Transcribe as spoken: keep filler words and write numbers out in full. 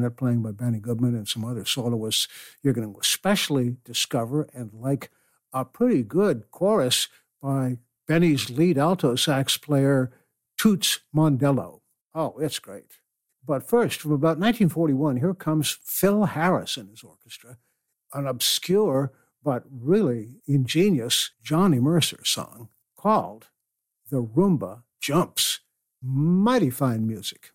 Planet, playing by Benny Goodman and some other soloists, you're going to especially discover and like a pretty good chorus by Benny's lead alto sax player, Toots Mondello. Oh, it's great. But first, from about nineteen forty-one, here comes Phil Harris and his orchestra, an obscure but really ingenious Johnny Mercer song called The Rumba Jumps. Mighty fine music.